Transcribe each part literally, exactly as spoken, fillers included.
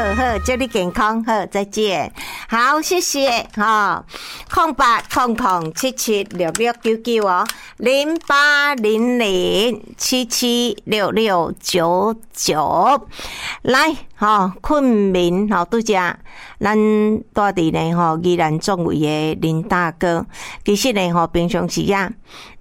好，祝你健康，好，再见。好，谢谢哈。空八空空七七六六九九哦，零八零零七七六六九九。来，哈，昆明哈拄只，咱住伫呢吼宜兰总位的林大哥，其实呢吼平常时啊，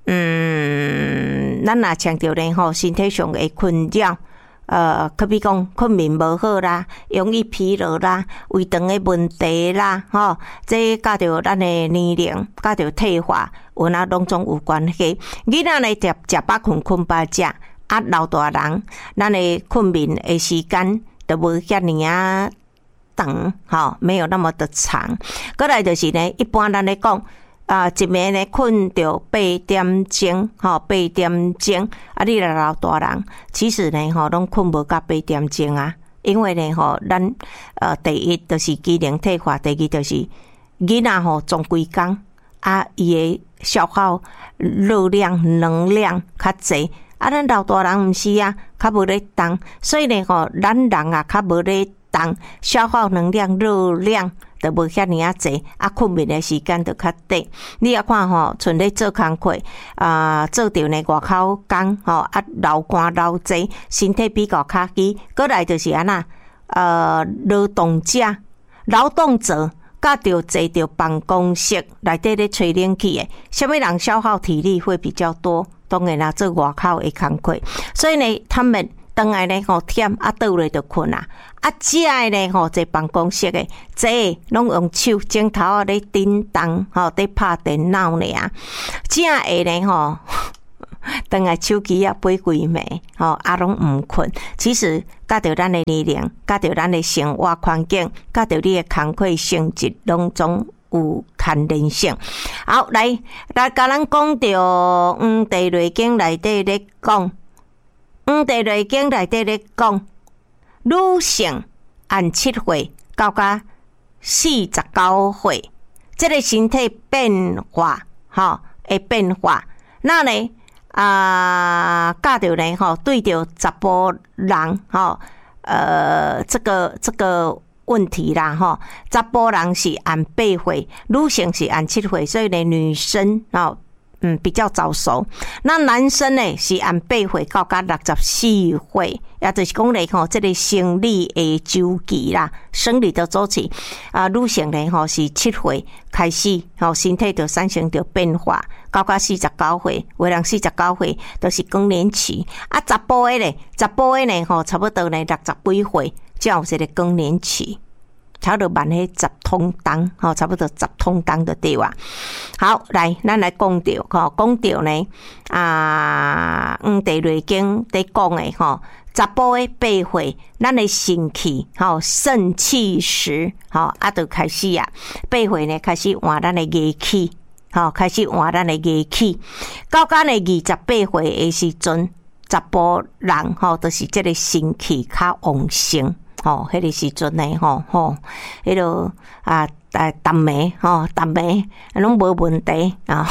嗯，咱若强调呢吼身体上的困扰。呃，可比讲困眠无好啦，容易疲劳啦，胃肠的问题啦，吼，这甲着咱的年龄，甲着退化，有哪拢总有关系。囡仔呢，食食饱困，困饱食，啊，老大人，咱的困眠的时间都无遐尼啊长，吼，没有那么的长。过来就是呢，一般咱咧讲。啊，一暝呢困着八点钟，吼八点钟。啊，你来老大人，其实呢，吼拢困无到八点钟啊。因为呢，吼咱呃第一就是机能退化，第二就是囡仔吼总规工啊，伊的消耗热量、能量较济。啊，咱老大人毋是啊，较无咧动，所以呢，吼咱人啊较无咧动，消耗能量、热量。都无遐尼啊济，啊困眠的时间就较短。你也看吼，剩咧做工课啊，做着呢外口工吼，啊流汗流济，身体比较卡机。过来就是安那，呃，劳动者、劳动者，甲着坐着办公室内底咧吹冷气的，什么人消耗体力会比较多？当然啦，做外口的工课，所以呢，他们。当下呢吼忝啊倒咧就困啊，啊食诶呢吼坐办公室诶，这拢用手镜头啊咧叮当吼，咧拍电脑呢啊，正诶呢吼，当下手机啊飞规暝吼，啊拢毋困。其实甲着咱诶年龄，甲着咱诶生活环境，甲着你诶工课性质，拢总有牵连性。好，来来甲咱讲着黄帝内经内底咧讲。黄帝内经内底咧讲，女性按七岁到甲四十九岁，这个身体变化，吼会变化。那呢啊，教着呢吼，对着查甫人吼，呃，这个这个问题啦吼，查甫人是按八岁，女性是按七岁，所以呢，女生吼。嗯，比较早熟。那男生呢是按八岁到甲六十四岁，也就是讲咧吼，这个生理的周期啦，生理的周期啊，女性呢吼是七岁开始，吼身体就产生着变化，到甲四十九岁，有人四十九岁都是更年期。啊，查甫的咧，查甫的呢吼，差不多呢六十几岁才有这个更年期。差不多万迄十通当，吼，差不多十通当就对啊。好，来，咱来讲到，吼，讲到呢，啊，黄帝内经在讲的，吼，查甫的八岁，咱的肾气，吼，肾气时，吼，啊，就开始啊，八岁呢开始换咱的元气，吼，开始换咱的元气，到咱的二十八岁的时阵，查甫人，吼，就是这个肾气较旺盛。吼，迄个时阵呢，吼吼，迄个啊，啊，淡暝吼，淡暝拢无问题啊，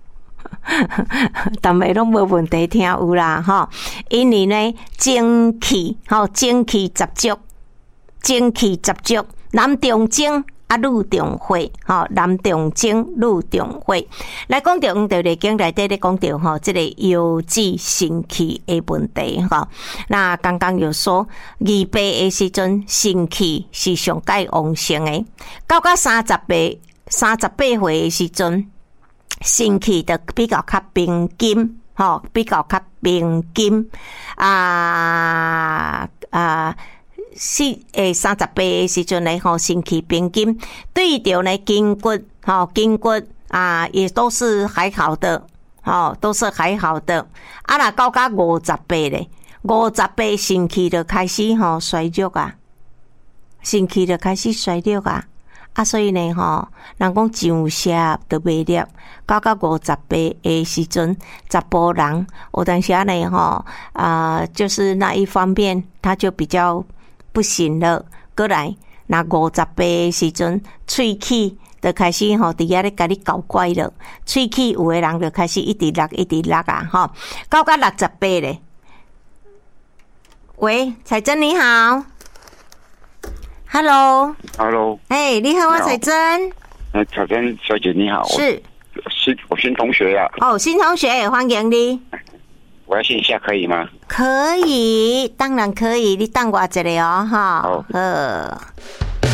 淡暝拢无问题，听有啦，吼，因为呢，精气，吼，精气十足，精气十足，男重精。啊，女重血，吼，男重精，女重血。来讲到黄帝内经内底咧讲到吼，这个腰子肾气的问题吼。那刚刚有说，二八的时阵肾气是上界旺盛的，到到三十八、三十八岁的时阵，肾气就比较较平均，吼，比较较平均啊啊。是诶，三十八的时阵呢，吼，肾气平均，对着呢筋骨，吼，筋骨啊，也都是还好的，吼，都是还好的。啊，若到甲五十八咧，五十八肾气就开始吼衰弱啊，肾气就开始衰弱啊。啊，所以呢，吼，人讲上下都袂了，到到五十八的时阵，查甫人有当时呢，吼啊，就是那一方面，他就比较。不行了，过来，那五十八的时阵，喙齿就开始吼，伫遐咧甲你搞怪了。喙齿有的人就开始一直落，一直落啊，吼，到到六十八咧。喂，彩珍你好， Hello，Hello， 哎，你好，我彩珍。 呃，彩珍小姐你好， 是， 新我新同学呀、 啊。哦，新同学，欢迎你。 我要线下可以吗？ 可以，当然可以。你等我一下哦，哈。 好。 好。